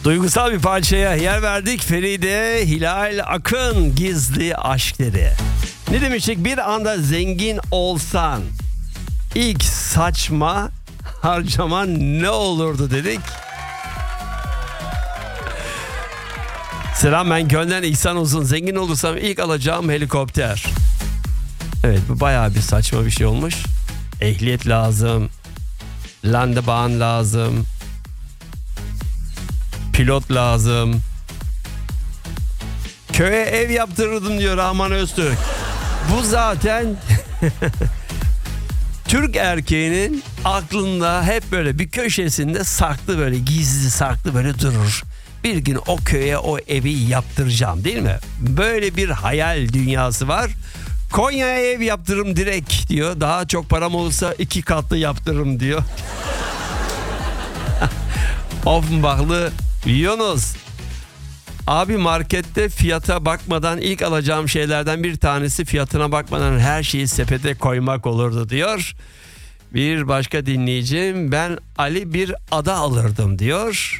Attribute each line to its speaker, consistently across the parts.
Speaker 1: Duygusal bir parçaya yer verdik. Feride Hilal Akın, Gizli Aşkları. Ne demiştik? Bir anda zengin olsan ilk saçma harcaman ne olurdu dedik. Selam, ben Köln'den İhsan Uzun. Zengin olursam ilk alacağım helikopter. Evet, bu bayağı bir saçma bir şey olmuş. Ehliyet lazım. Landebahn lazım. Pilot lazım. Köye ev yaptırırdım diyor Rahman Öztürk. Bu zaten Türk erkeğinin aklında hep böyle bir köşesinde saklı, böyle gizli saklı böyle durur. Bir gün o köye o evi yaptıracağım, değil mi? Böyle bir hayal dünyası var. Konya'ya ev yaptırırım direkt diyor. Daha çok param olursa 2 katlı yaptırırım diyor. Offenbachlı Yunus. Abi markette fiyata bakmadan ilk alacağım şeylerden bir tanesi fiyatına bakmadan her şeyi sepete koymak olurdu diyor. Bir başka dinleyicim, ben Ali bir ada alırdım diyor.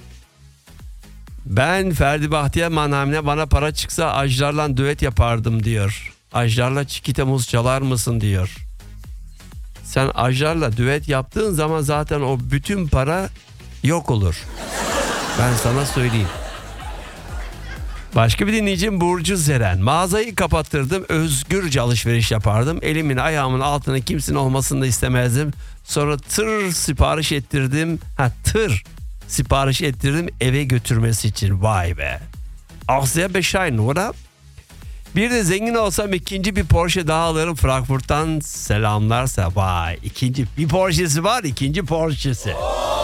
Speaker 1: Ben Ferdi Bahtiyar Mannheim'le bana para çıksa Ajdar'la düet yapardım diyor. Ajdar'la Çikita Muz çalar mısın diyor. Sen Ajdar'la düet yaptığın zaman zaten o bütün para yok olur. Ben sana söyleyeyim. Başka bir dinleyicim Burcu Zeren. Mağazayı kapattırdım, özgürce alışveriş yapardım. Elimin ayağımın altına kimsenin olmasını da istemezdim. Sonra tır sipariş ettirdim eve götürmesi için. Vay be. Auch sehr bescheiden, oder? Bir de zengin olsam ikinci bir Porsche daha alırım. Frankfurt'tan selamlarsa. Vay, ikinci bir Porsche'si var, ikinci Porsche'si.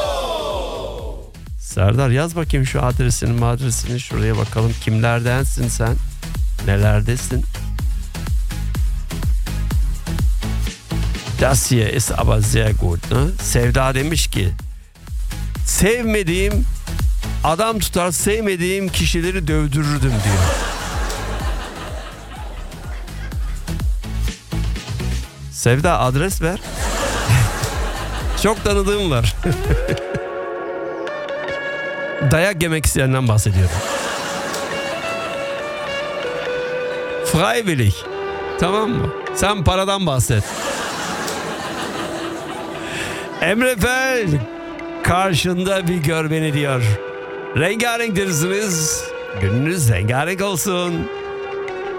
Speaker 1: Serdar, yaz bakayım şu adresini şuraya bakalım. Kimlerdensin sen? Nelerdesin? Das hier ist aber sehr gut. Ne? Sevda demiş ki, sevmediğim adam tutar, sevmediğim kişileri dövdürürdüm diyor. Sevda, adres ver. Çok tanıdığım var. Dayak yemek isteyenden bahsediyorum. Freiwillig. Tamam mı? Sen paradan bahset. Emre Fel, karşında bir gör beni diyor. Rengarenk dersiniz. Gününüz rengarenk olsun.